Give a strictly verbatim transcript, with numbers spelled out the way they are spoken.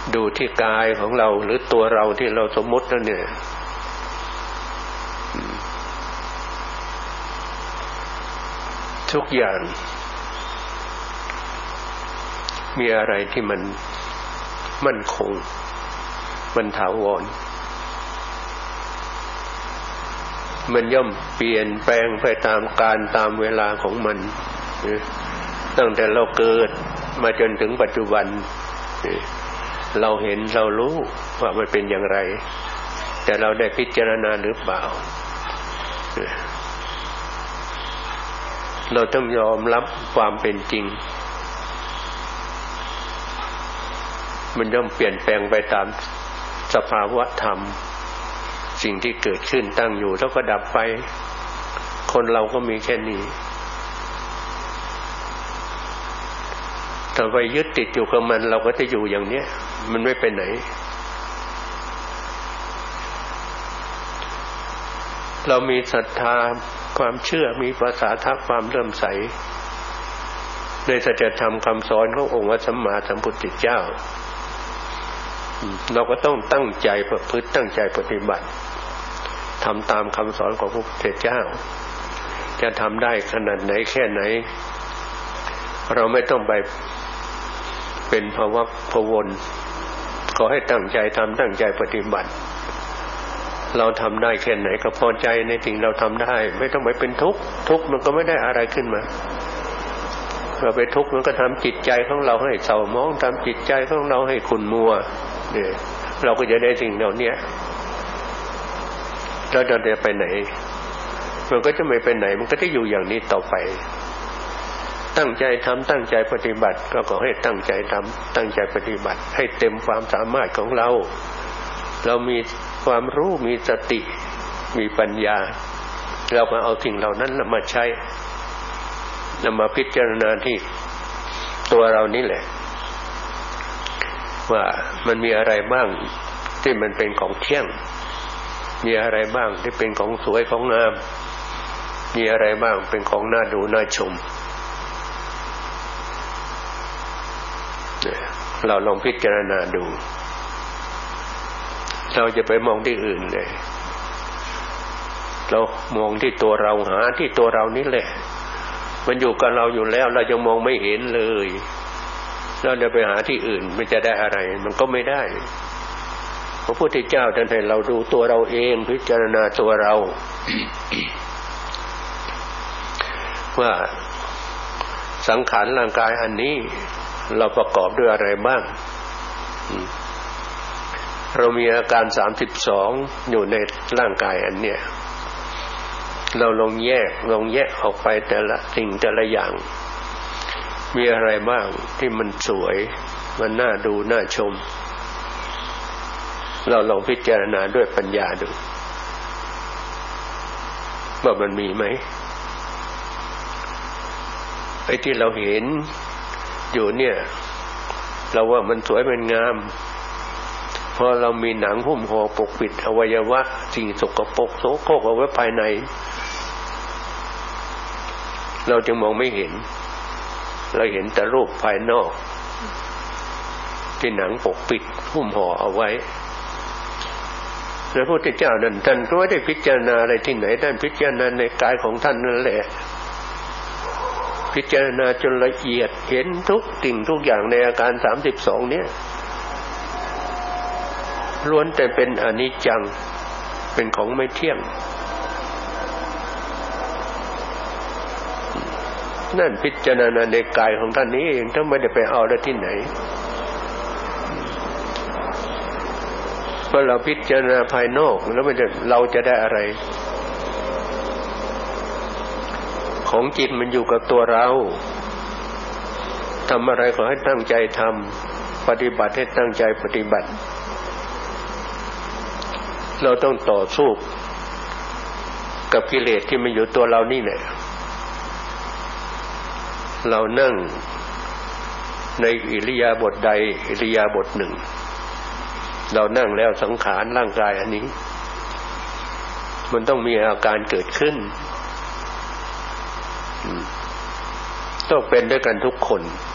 ดูที่กายของเราหรือตัวเราที่เราสมมติแล้วเนี่ยทุกอย่างมีอะไรที่มันมั่นคงมันถาวรมันย่อมเปลี่ยนแปลงไปตามกาลตามเวลาของมันตั้งแต่เราเกิดมาจนถึงปัจจุบันเราเห็นเรารู้ว่ามันเป็นอย่างไรแต่เราได้พิจารณาหรือเปล่าเราต้องยอมรับความเป็นจริงมันย่อมเปลี่ยนแปลงไปตามสภาวะธรรมสิ่งที่เกิดขึ้นตั้งอยู่แล้วก็ดับไปคนเราก็มีแค่นี้ถ้าไปยึดติดอยู่กับมันเราก็จะอยู่อย่างเนี้ยมันไม่ไปไหนเรามีศรัทธาความเชื่อมีภาษาทักความเริ่มใสในสัจธรรมคำสอนขององค์พระสัมมาสัมพุทธเจ้าเราก็ต้องตั้งใจประพฤติตั้งใจปฏิบัติทำตามคำสอนของพระพุทธเจ้าจะทำได้ขนาดไหนแค่ไหนเราไม่ต้องไปเป็นภวะพะวนขอให้ตั้งใจทำตั้งใจปฏิบัติเราทำได้แค่ไหนก็พอใจในสิ่งเราทำได้ไม่ต้องไปเป็นทุกข์ทุกข์มันก็ไม่ได้อะไรขึ้นมาเราไปทุกข์มันก็ทำจิตใจของเราให้เศร้าหมองทำจิตใจของเราให้ขุ่นมัวเนี่ยเราก็จะได้สิ่งเหล่านี้แล้วเราจะไปไหนมันก็จะไม่ไปไหนมันก็จะอยู่อย่างนี้ต่อไปตั้งใจทำตั้งใจปฏิบัติก็ขอให้ตั้งใจทำตั้งใจปฏิบัติให้เต็มความสามารถของเราเรามีความรู้มีสติมีปัญญาเราก็เอาสิ่งเหล่านั้นมาใช้นำมาพิจารณาที่ตัวเรานี่แหละว่ามันมีอะไรบ้างที่มันเป็นของเที่ยงมีอะไรบ้างที่เป็นของสวยของงามมีอะไรบ้างเป็นของน่าดูน่าชมเราลองพิจารณาดูเราจะไปมองที่อื่นเลยเรามองที่ตัวเราหาที่ตัวเรานี่แหละมันอยู่กับเราอยู่แล้วเราจะมองไม่เห็นเลยเราจะไปหาที่อื่นมันจะได้อะไรมันก็ไม่ได้พระพุทธเจ้าท่านให้เราดูตัวเราเองพิจารณาตัวเรา ว่าสังขารร่างกายอันนี้เราประกอบด้วยอะไรบ้างเรามีอาการสามสิบสองอยู่ในร่างกายอันเนี้ยเราลองแยกลองแยกออกไปแต่ละสิ่งแต่ละอย่างมีอะไรบ้างที่มันสวยมันน่าดูน่าชมเราลองพิจารณาด้วยปัญญาดูว่ามันมีไหมไอ้ที่เราเห็นอยู่เนี่ยเราว่ามันสวยมันงามพอเรามีหนังหุ้มห่อปกปิดอวัยวะสิ่งสกปรกโสโครกเอาไว้ภายในเราจึงมองไม่เห็นเราเห็นแต่รูปภายนอกที่หนังปกปิดหุ้มห่อเอาไว้พระพุทธเจ้านั้นท่านก็ไม่ได้พิจารณาอะไรที่ไหนท่านพิจารณาในกายของท่านนั่นแหละพิจารณาจนละเอียดเห็นทุกสิ่งทุกอย่างในอาการสามสิบสองเนี่ยล้วนแต่เป็นอนิจจังเป็นของไม่เที่ยงนั่นพิจารณาในกายของท่านนี้เองถ้าไม่ได้ไปเอาได้ที่ไหนเพราะเราพิจารณาภายนอกแล้วมันจะเราจะได้อะไรของจิตมันอยู่กับตัวเราทำอะไรขอให้ตั้งใจทำปฏิบัติให้ตั้งใจปฏิบัติเราต้องต่อสู้กับกิเลสที่มันอยู่ตัวเรานี่แหละเรานั่งในอิริยาบถใดอิริยาบถหนึ่งเรานั่งแล้วสังขารร่างกายอันนี้มันต้องมีอาการเกิดขึ้นต้องเป็นด้วยกันทุกคน